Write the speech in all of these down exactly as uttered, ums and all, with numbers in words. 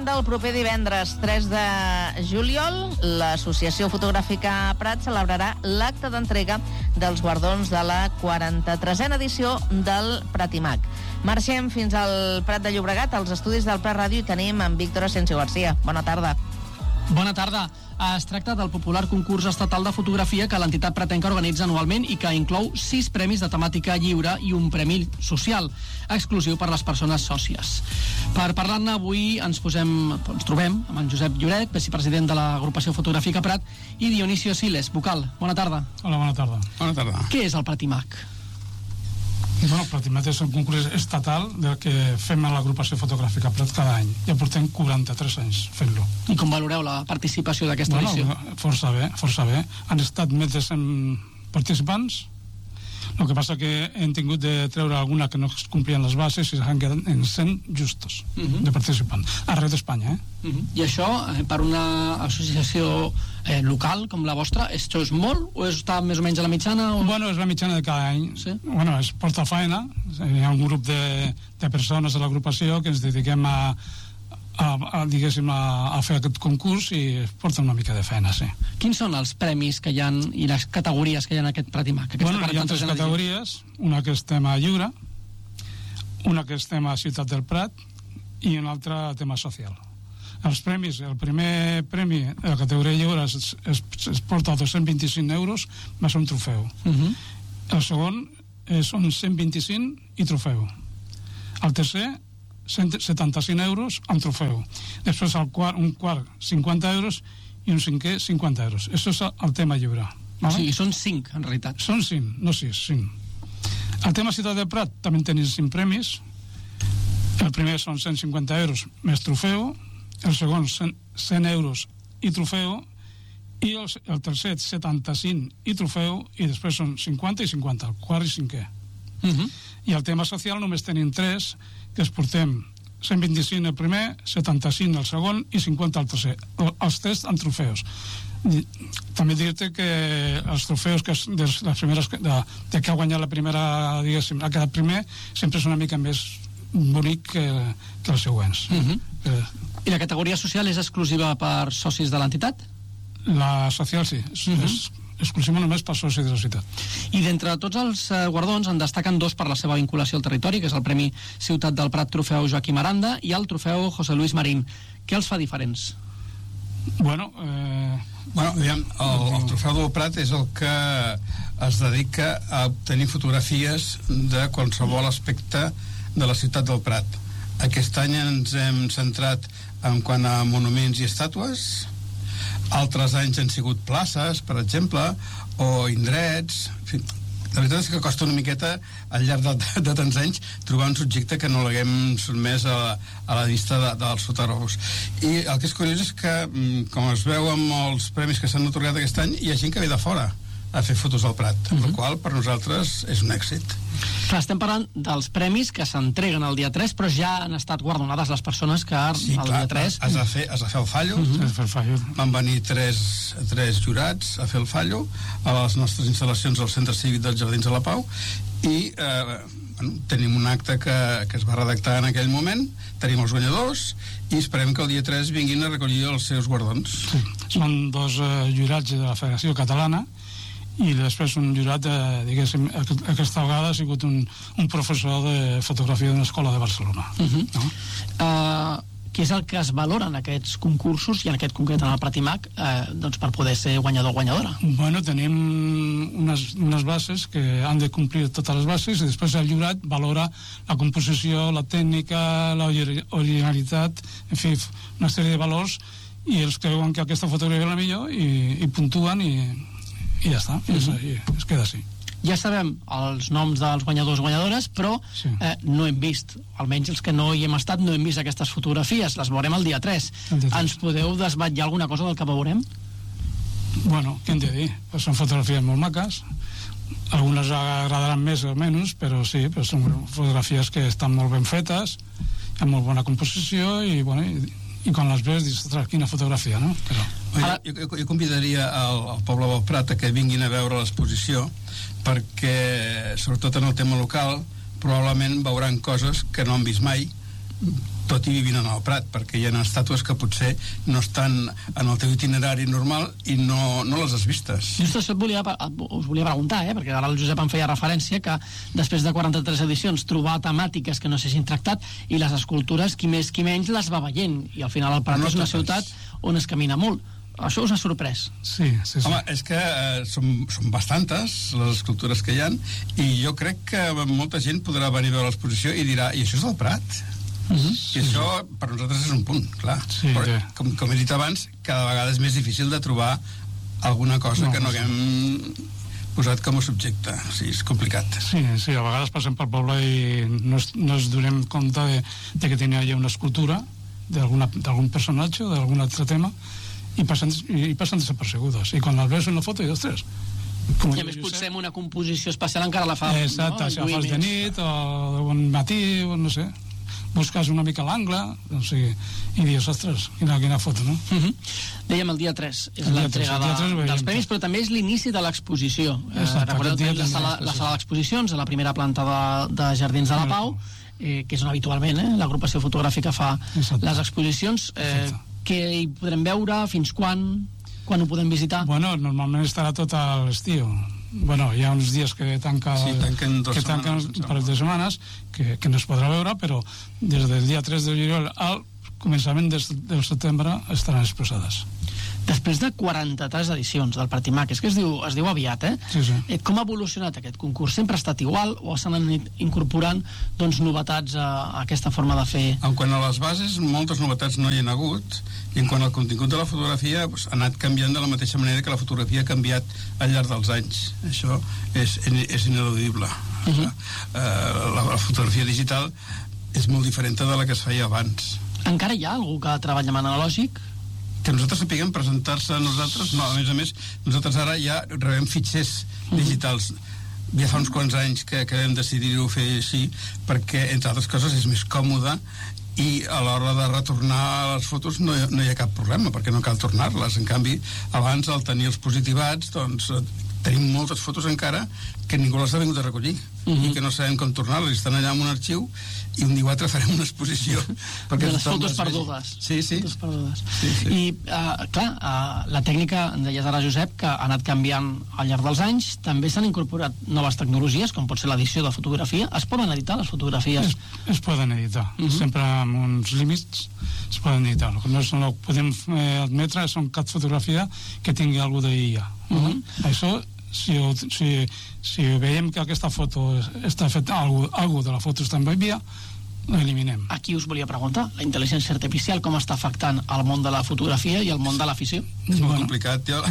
Del proper divendres tres de juliol, l'Associació Fotogràfica Prat celebrarà l'acte d'entrega dels guardons de la quaranta-tresena edició del Pratimac. Marxem fins al Prat de Llobregat, als estudis del Prat Ràdio, i tenim en Víctor Asensio García. Bona tarda. Bona tarda. Es tracta del popular concurs estatal de fotografia que l'entitat pratenca organitza anualment i que inclou sis premis de temàtica lliure i un premi social, exclusiu per les persones sòcies. Per parlar-ne avui ens posem, ens trobem amb en Josep Lloret, vicepresident de l'agrupació fotogràfica Prat, i Dionisio Siles, vocal. Bona tarda. Hola, bona tarda. Bona tarda. Què és el Pratimac? Bueno, el Pratimac és un concurs estatal del que fem a l'agrupació fotogràfica Prat cada any. Ja portem quaranta-tres anys fent-lo. I com valoreu la participació d'aquesta bueno, edició? Força bé, força bé. Han estat més de cent participants. El que passa que hem tingut de treure alguna que no es complien les bases i s'han quedat en cent justos uh -huh. de participants, arreu d'Espanya. Eh? Uh -huh. I això, eh, per una associació eh, local com la vostra, això és molt o està més o menys a la mitjana? O... Bueno, és la mitjana de cada any. Sí? Bueno, es porta feina. Hi ha un grup de, de persones a l'agrupació que ens dediquem a A, a, diguéssim, a, a fer aquest concurs i es porta una mica de feina, sí. Quins són els premis que hi ha i les categories que hi ha en aquest Pratimac? Bueno, hi ha tres categories, una que és tema lliure, una que és tema Ciutat del Prat i una altra tema social. Els premis, el primer premi de la categoria lliure es, es, es porta dos-cents vint-i-cinc euros més un trofeu. Uh -huh. El segon eh, són cent vint-i-cinc i trofeu. El tercer cent setanta-cinc euros amb trofeu. Després el quart, un quart cinquanta euros i un cinquè cinquanta euros. Això és el tema lliure. Vale? O sigui, són cinc en realitat. Són cinc, no sis, cinc. El tema Ciutat del Prat també tenim cinc premis. El primer són cent cinquanta euros més trofeu, el segon cent euros i trofeu, i el, el tercer setanta-cinc i trofeu, i després són cinquanta i cinquanta, el quart i cinquè. Uh -huh. I el tema social només tenim tres, que es portem cent vint-i-cinc el primer, setanta-cinc el segon i cinquanta el tercer, els tres amb trofeus. I també dir-te que els trofeus que de les primeres de, de que ha guanyat la primera, diguéssim, ha quedat primer, sempre és una mica més bonic que, que els següents. Uh -huh. eh, I la categoria social és exclusiva per socis de l'entitat? La social sí, és, uh -huh. és exclusiva només per socis de la ciutat. I d'entre tots els eh, guardons en destaquen dos per la seva vinculació al territori, que és el Premi Ciutat del Prat Trofeu Joaquim Aranda i el Trofeu José Luis Marín. Què els fa diferents? Bueno, eh... bueno diguem, el, el Trofeu del Prat és el que es dedica a obtenir fotografies de qualsevol aspecte de la ciutat del Prat. Aquest any ens hem centrat en quant a monuments i estàtues. Altres anys han sigut places, per exemple, o indrets. En fi, la veritat és que costa una miqueta al llarg de, de, de tants anys trobar un subjecte que no l'haguem sotmès a, a la vista de, dels fotògrafs. I el que és curiós és que, com es veu amb els premis que s'han atorgat aquest any, hi ha gent que ve de fora a fer fotos al Prat, uh -huh. el qual per nosaltres és un èxit. Clar, estem parlant dels premis que s'entreguen el dia tres, però ja han estat guardonades les persones que sí, el clar, dia tres... has de fer, has de fer el fallo. Uh -huh. Has de fer el fallo. Van venir tres, tres jurats a fer el fallo a les nostres instal·lacions al Centre Cívic dels Jardins de la Pau i eh, bueno, tenim un acte que, que es va redactar en aquell moment, tenim els guanyadors i esperem que el dia tres vinguin a recollir els seus guardons. Sí. Són dos eh, jurats de la Federació Catalana i després un jurat, de, diguéssim, aquesta vegada ha sigut un, un professor de fotografia d'una escola de Barcelona. Uh -huh. no? uh, què és el que es valora en aquests concursos i en aquest concret en el Pratimac eh, doncs per poder ser guanyador o guanyadora? Bueno, tenim unes, unes bases que han de complir totes les bases i després el jurat valora la composició, la tècnica, l'originalitat, en fi, una sèrie de valors, i els creuen que aquesta fotografia és la millor i, i puntuen i i ja està, i uh-huh. es, es queda així. Ja sabem els noms dels guanyadors o guanyadores, però sí. eh, no hem vist, almenys els que no hi hem estat, no hem vist aquestes fotografies, les veurem el dia tres. El dia tres. Ens podeu desvetllar alguna cosa del que veurem? Bueno, què hem de dir? Pues són fotografies molt maques, algunes agradaran més o menys, però sí, però són fotografies que estan molt ben fetes, amb molt bona composició i, bueno, i, i quan les veus dius, ostres, quina fotografia, no? Però... Ara... Jo, jo, jo convidaria el, el poble del Prat a que vinguin a veure l'exposició perquè, sobretot en el tema local, probablement veuran coses que no han vist mai tot i vivint en el Prat, perquè hi ha estàtues que potser no estan en el teu itinerari normal i no, no les has vistes. Just això et volia, us volia preguntar, eh? perquè ara el Josep em feia referència que després de quaranta-tres edicions trobar temàtiques que no s'hagin tractat i les escultures, qui més qui menys les va veient, i al final el Prat no és una ciutat on es camina molt. Això us ha sorprès? Sí, sí, sí. Home, és que eh, són, són bastantes les escultures que hi ha, i jo crec que molta gent podrà venir a veure l'exposició i dirà, i això és del Prat? Uh-huh. I això per nosaltres és un punt, clar. Sí, però, que... com, com he dit abans, cada vegada és més difícil de trobar alguna cosa no, que no haguem posat com a subjecte. O sigui, és complicat. Sí, sí, a vegades passem pel poble i no, es, no es donem compte de, de que tenia allà una escultura d'algun personatge o d'algun altre tema, i passen, i passen desapercebudes, i quan el veus una foto i ostres, i a més potser amb una composició especial encara la fa, exacte, no? Això fas de nit o de bon matí o no sé, busques una mica l'angle, o sigui, i dius, ostres, quina, quina foto, no? Uh-huh. Dèiem el dia tres és l'entrega de, dels premis, però també és l'inici de l'exposició. Eh, recordeu que la sala, la sala d'exposicions a la primera planta de, de Jardins de la Pau, eh, que és on habitualment eh, l'agrupació fotogràfica fa exacte. Les exposicions. Eh, què hi podrem veure, fins quan, quan ho podem visitar? Bueno, normalment estarà tot a l'estiu. Bueno, hi ha uns dies que tanca, sí, tanquen dos que tanquen setmanes, per de setmanes que, que no es podrà veure, però des del dia tres de juliol al començament des, del setembre estaran exposades. Després de quaranta-tres edicions del Pratimac, és que es diu, es diu aviat, eh? Sí, sí. eh? Com ha evolucionat aquest concurs? Sempre ha estat igual o s'han anat incorporant doncs, novetats a, a aquesta forma de fer? En quant a les bases, moltes novetats no hi ha hagut, i en quant al contingut de la fotografia, doncs, ha anat canviant de la mateixa manera que la fotografia ha canviat al llarg dels anys. Això és, és ineludible. Uh-huh. uh, la, la fotografia digital és molt diferent de la que es feia abans. Encara hi ha algú que treballa amb analògic? Que nosaltres sapiguem presentar-se a nosaltres, no, a més a més, nosaltres ara ja rebem fitxers digitals. Ja fa uns quants anys que, que vam decidir-ho fer així, perquè, entre altres coses, és més còmode i a l'hora de retornar les fotos no hi, no hi ha cap problema, perquè no cal tornar-les. En canvi, abans, al tenir els positivats, doncs, tenim moltes fotos encara que ningú les ha vingut a recollir uh-huh. i que no sabem com tornar-les, estan allà en un arxiu i un dia o altre farem una exposició perquè de les fotos perdudes. Sí, sí. Fotos perdudes. Sí, sí. I, uh, clar, uh, la tècnica, en deies ara, Josep, que ha anat canviant al llarg dels anys, també s'han incorporat noves tecnologies, com pot ser l'edició de fotografia. Es poden editar les fotografies? Es, es poden editar, uh-huh. sempre amb uns límits es poden editar. El que no, no podem eh, admetre són cap fotografia que tingui alguna d'I A. Uh-huh. Això, si, si, si veiem que aquesta foto està feta, algú, algú de la foto està en I A, l'eliminem. Aquí us volia preguntar, la intel·ligència artificial com està afectant el món de la fotografia i el món de l'afició? És molt bueno. complicat. Jo,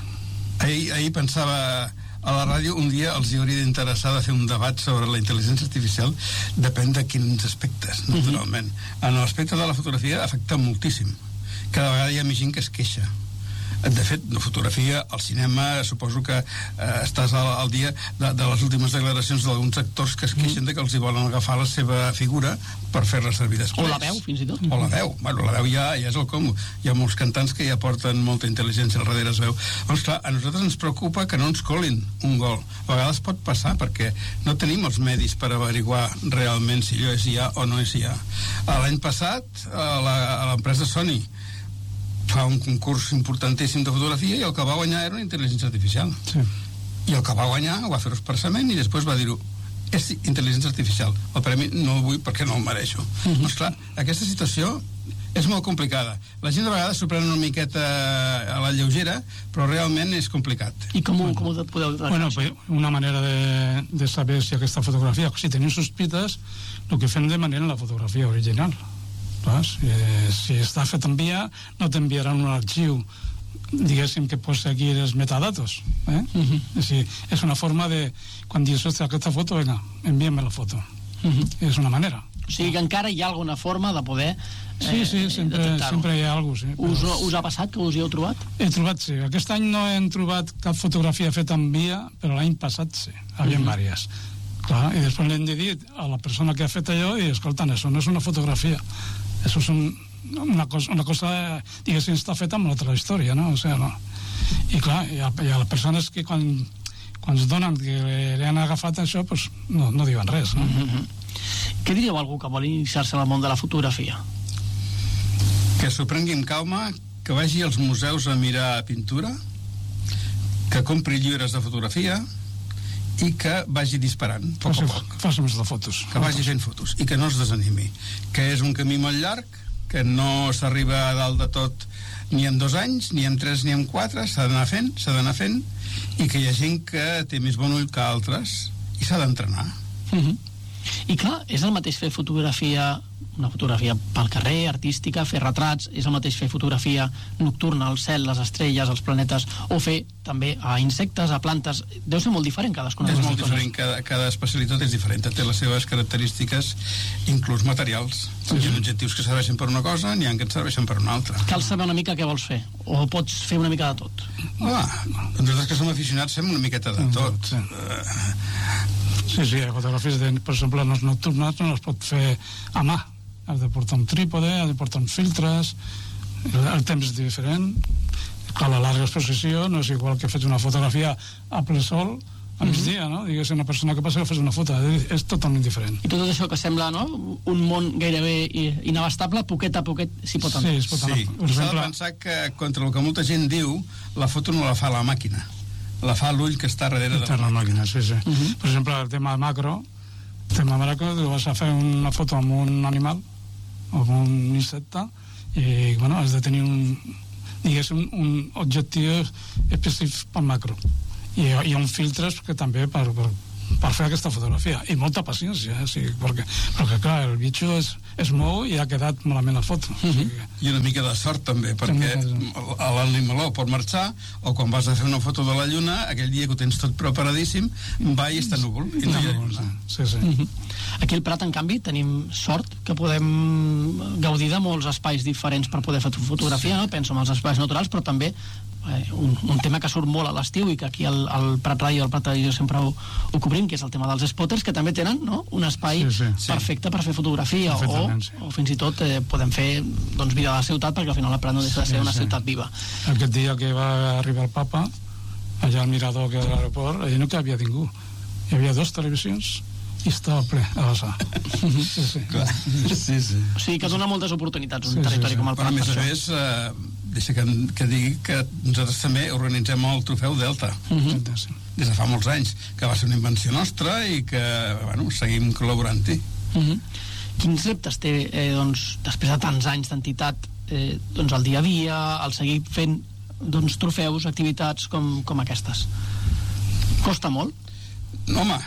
ahir, ahir pensava a la ràdio, un dia els hi hauria d'interessar de fer un debat sobre la intel·ligència artificial, depèn de quins aspectes, naturalment. Uh-huh. En l'aspecte de la fotografia afecta moltíssim. Cada vegada hi ha més gent que es queixa. De fet, la fotografia, el cinema, suposo que eh, estàs al, al dia de, de les últimes declaracions d'alguns actors que es queixen mm. de que els hi volen agafar la seva figura per fer-la servir després. O la veu, fins i tot. O la veu. Bueno, la veu ja, ja és el com. Hi ha molts cantants que ja porten molta intel·ligència al darrere es veu. Doncs clar, a nosaltres ens preocupa que no ens colin un gol. A vegades pot passar perquè no tenim els medis per averiguar realment si allò és I A o no és I A. L'any passat, a l'empresa Sony fa un concurs importantíssim de fotografia i el que va guanyar era una intel·ligència artificial. Sí. I el que va guanyar ho va fer expressament i després va dir-ho, és intel·ligència artificial. El premi no el vull perquè no el mereixo. Uh-huh. Doncs clar, aquesta situació és molt complicada. La gent de vegades s'ho pren una miqueta a la lleugera, però realment és complicat. I com ho, com ho podeu... Bueno, una manera de, de saber si aquesta fotografia, si tenim sospites, el que fem demanem la fotografia original. Clar, si, si està fet en via, no t'enviaran un arxiu, diguéssim, que posa aquí els metadatos. Eh? Uh-huh. És, és una forma de, quan dius, ostres, aquesta foto, vinga, envia'm la foto. Uh-huh. És una manera. O sigui que encara hi ha alguna forma de poder eh, sí, sí, sempre, sempre hi ha alguna cosa. Sí, però... us, us ha passat que us hi heu trobat? He trobat, sí. Aquest any no hem trobat cap fotografia feta en via, però l'any passat sí, havia uh-huh. diverses. Clar, i després l'hem de dir a la persona que ha fet allò i, escolta, això no és una fotografia, això és un, una cosa, una cosa diguéssim, està feta amb l'altra història, no? O sigui, no? I clar, hi ha, hi ha les persones que quan, quan es donen que li han agafat això, pues, no, no diuen res, no? Mm-hmm. Què diríeu a algú que vol iniciar-se en el món de la fotografia? que s'ho prengui amb calma, que vagi als museus a mirar pintura, que compri llibres de fotografia i que vagi disparant a poc a poc. Faci més de fotos. Que vagi fent fotos i que no es desanimi, que és un camí molt llarg, que no s'arriba a dalt de tot ni en dos anys, ni en tres, ni en quatre, s'ha d'anar fent, s'ha d'anar fent, i que hi ha gent que té més bon ull que altres i s'ha d'entrenar. Uh-huh. I clar, és el mateix fer fotografia, una fotografia pel carrer, artística, fer retrats, és el mateix fer fotografia nocturna, el cel, les estrelles, els planetes, o fer també a insectes, a plantes. Deu ser molt diferent cadascuna. És molt diferent, cada, cada especialitat és diferent, té les seves característiques, inclús materials. Sí, hi ha objectius que serveixen per una cosa, n'hi ha que et serveixen per una altra. Cal saber una mica què vols fer, o pots fer una mica de tot? Ah, nosaltres que som aficionats fem una miqueta de tot. Sí, sí, sí, fotografies, de, per exemple, les nocturnes no les pot fer a mà. Has de portar un trípode, has de portar uns filtres, el, el temps és diferent. Clar, la larga exposició no és igual que fes una fotografia a ple sol, a migdia, no? Digues, una persona que passa que fes una foto, és totalment diferent. I tot això que sembla, no?, un món gairebé inabastable, poquet a poquet s'hi pot anar. Sí, es pot anar. Sí, s'ha de pensar que contra el que molta gent diu, la foto no la fa la màquina, la fa l'ull que està darrere de la màquina. Sí, sí. Uh-huh. Per exemple, el tema macro, el tema macro, tu vas a fer una foto amb un animal, o amb un insecte, i, bueno, has de tenir un, digués, un, un objectiu específic per macro. I hi ha uns filtres que també per, per, per fer aquesta fotografia. I molta paciència, eh? Sí, perquè, perquè, clar, el bitxo es, es mou i ha quedat malament la foto. Uh-huh. O sigui, i una mica de sort també, perquè l'animaló pot marxar, o quan vas a fer una foto de la lluna, aquell dia que ho tens tot preparadíssim, va i està núvol, i no hi ha lluna. Sí, sí. Uh-huh. Aquí al Prat, en canvi, tenim sort que podem gaudir de molts espais diferents per poder fer fotografia, no? Penso en els espais naturals, però també eh, un, un tema que surt molt a l'estiu i que aquí al, al Prat Ràdio, al Prat Ràdio sempre ho, ho cobrim, que és el tema dels spotters, que també tenen, no?, un espai sí, sí. perfecte per fer fotografia, o, sí. o fins i tot eh, podem fer, doncs, vida de la ciutat, perquè al final el Prat no deixa de ser sí, una sí. ciutat viva. Aquest dia que va arribar el papa, allà al mirador que era l'aeroport, allà no hi havia ningú. Hi havia dues televisions i estava ple a la sala. Sí, sí. sí, sí. O sigui que dona moltes oportunitats un sí, territori sí, sí. com el Prat. A més a més, eh, deixa que, que digui que nosaltres també organitzem el Trofeu Delta. Uh-huh. Des de fa molts anys, que va ser una invenció nostra i que, bueno, seguim col·laborant-hi. Uh-huh. Quins reptes té, eh, doncs, després de tants anys d'entitat, eh, doncs, el dia a dia, el seguir fent, doncs, trofeus, activitats com, com aquestes? Costa molt? No, home,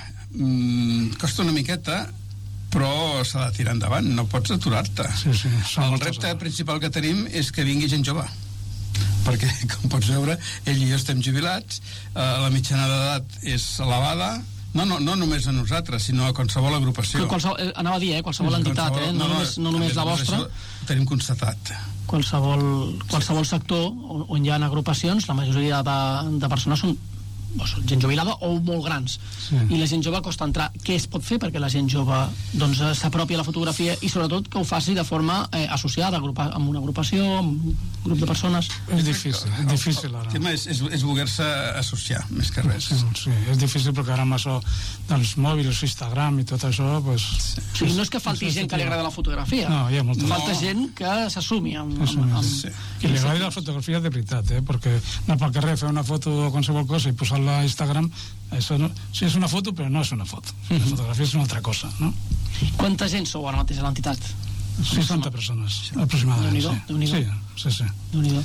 mm, costa una miqueta, però s'ha de tirar endavant, no pots aturar-te. Sí, sí, el repte principal que tenim és que vingui gent jove, perquè, com pots veure, ell i jo estem jubilats, eh, la mitjana d'edat és elevada, no, no, no només a nosaltres, sinó a qualsevol agrupació. Qualsevol, eh, anava a dir, eh, qualsevol entitat, qualsevol, eh, no, no, només, no només la vostra. Ho tenim constatat. Qualsevol, qualsevol sí. sector on, on hi ha agrupacions, la majoria de, de persones són o són gent jubilada o molt grans, sí. i la gent jove costa entrar. Què es pot fer perquè la gent jove doncs, s'apropi a la fotografia i sobretot que ho faci de forma eh, associada agrupa, amb una agrupació, amb un grup de persones? És difícil, és difícil ara. El tema és, és, és voler-se associar, més que res. Sí, sí, és difícil perquè ara amb això dels mòbils, Instagram i tot això, pues, sí. O sigui, no és que falti gent que li agrada la fotografia, no, hi ha molta falta no. gent que s'assumi amb, amb, amb... Sí. I li agrada la fotografia de veritat, eh? Perquè anar pel carrer, fer una foto o qualsevol cosa i posar-la a Instagram, això no, sí, és una foto, però no és una foto. La uh-huh. fotografia és una altra cosa, no? Quanta gent sou ara mateix a l'entitat? seixanta persones, aproximadament. Déu-n'hi-do, sí. Déu-n'hi-do. Sí, sí, sí. Déu-n'hi-do.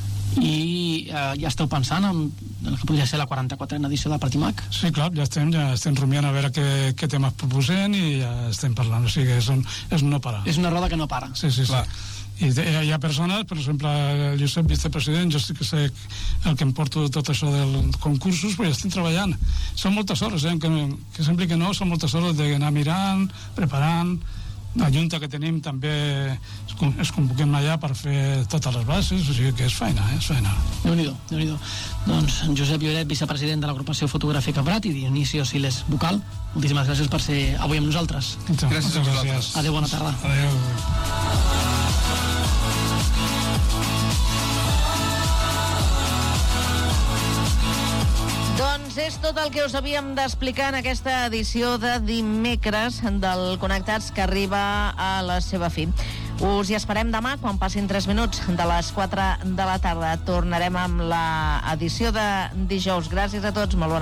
I eh, ja esteu pensant en, en el que podria ser la quaranta-quatrena edició de Pratimac? Sí, clar, ja estem, ja estem rumiant a veure què, què temes proposem i ja estem parlant, o sigui, és, un, és no parar. És una roda que no para. Sí, sí, clar. Sí. I hi ha persones, per exemple, el Josep, vicepresident, jo sí que sé el que em porto tot això dels concursos, però ja estem treballant. Són moltes hores, eh? que, que sembli que no, són moltes hores d'anar mirant, preparant. La junta que tenim també es convoquem allà per fer totes les bases, o sigui que és feina, eh? és feina. Déu-n'hi-do, Déu-n'hi-do. Doncs Josep Lloret, vicepresident de l'agrupació fotogràfica Prat, i Dionisio Siles, vocal, moltíssimes gràcies per ser avui amb nosaltres. Gràcies a vosaltres. Adéu, bona tarda. Adéu. Doncs és tot el que us havíem d'explicar en aquesta edició de dimecres del Connectats, que arriba a la seva fi. Us hi esperem demà, quan passin tres minuts de les quatre de la tarda. Tornarem amb l'edició de dijous. Gràcies a tots, molt bona